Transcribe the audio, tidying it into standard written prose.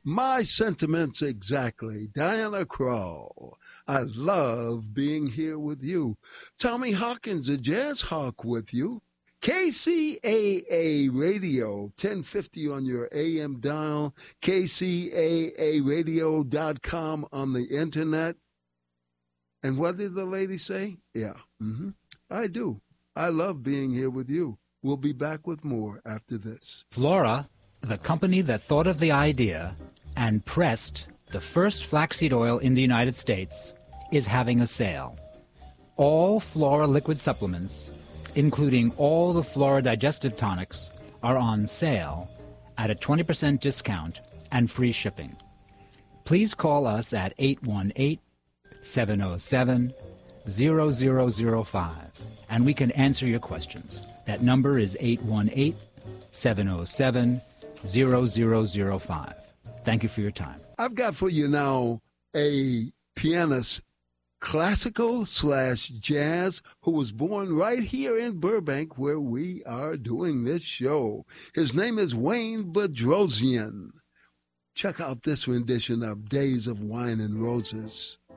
My sentiments exactly. Diana Krall. I love being here with you. Tommy Hawkins, a jazz hawk with you. KCAA Radio, 1050 on your AM dial, kcaaradio.com on the internet. And what did the lady say? Yeah, I do. I love being here with you. We'll be back with more after this. Flora, the company that thought of the idea and pressed the first flaxseed oil in the United States, is having a sale. All Flora liquid supplements, including all the Flora digestive tonics, are on sale at a 20% discount and free shipping. Please call us at 818-707-0005 and we can answer your questions. That number is 818-707-0005. Thank you for your time. I've got for you now a pianist, classical/jazz, who was born right here in Burbank where we are doing this show. His name is Wayne Bedrosian. Check out this rendition of Days of Wine and Roses.